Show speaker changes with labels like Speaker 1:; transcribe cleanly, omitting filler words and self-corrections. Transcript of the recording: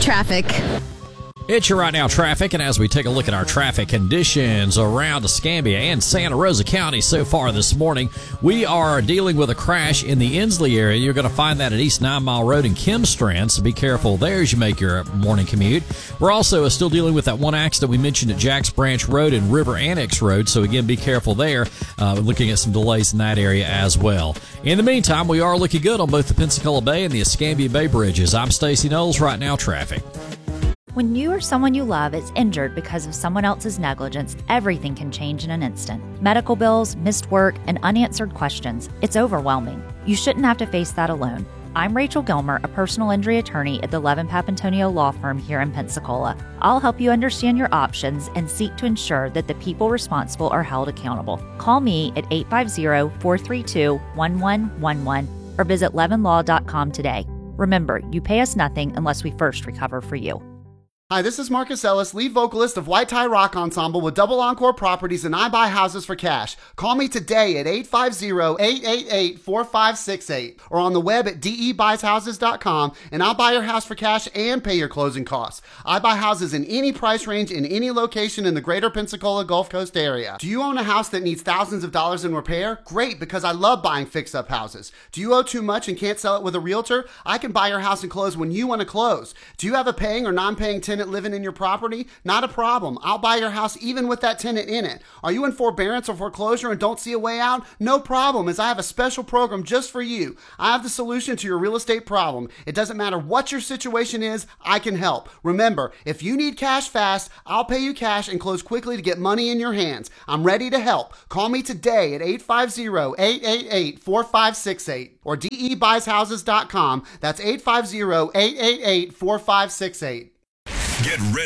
Speaker 1: traffic.
Speaker 2: It's your Right Now traffic, and as we take a look at our traffic conditions around Escambia and Santa Rosa County so far this morning, we are dealing with a crash in the Inslee area. You're going to find that at East 9 Mile Road in Kimstrand, so be careful there as you make your morning commute. We're also still dealing with that one accident we mentioned at Jacks Branch Road and River Annex Road, so again, be careful there. Looking at some delays in that area as well. In the meantime, we are looking good on both the Pensacola Bay and the Escambia Bay bridges. I'm Stacey Knowles, Right Now traffic.
Speaker 3: When you or someone you love is injured because of someone else's negligence, everything can change in an instant. Medical bills, missed work, and unanswered questions. It's overwhelming. You shouldn't have to face that alone. I'm Rachel Gilmer, a personal injury attorney at the Levin Papantonio Law Firm here in Pensacola. I'll help you understand your options and seek to ensure that the people responsible are held accountable. Call me at 850-432-1111 or visit levinlaw.com today. Remember, you pay us nothing unless we first recover for you.
Speaker 4: Hi, this is Marcus Ellis, lead vocalist of White Tie Rock Ensemble with Double Encore Properties, and I buy houses for cash. Call me today at 850-888-4568 or on the web at debuys.houses.com, and I'll buy your house for cash and pay your closing costs. I buy houses in any price range in any location in the greater Pensacola Gulf Coast area. Do you own a house that needs thousands of dollars in repair? Great, because I love buying fix-up houses. Do you owe too much and can't sell it with a realtor? I can buy your house and close when you want to close. Do you have a paying or non-paying tenant living in your property? Not a problem. I'll buy your house even with that tenant in it. Are you in forbearance or foreclosure and don't see a way out? No problem, as I have a special program just for you. I have the solution to your real estate problem. It doesn't matter what your situation is, I can help. Remember, if you need cash fast, I'll pay you cash and close quickly to get money in your hands. I'm ready to help. Call me today at 850-888-4568 or debuysHouses.com. That's 850-888-4568.
Speaker 5: Get ready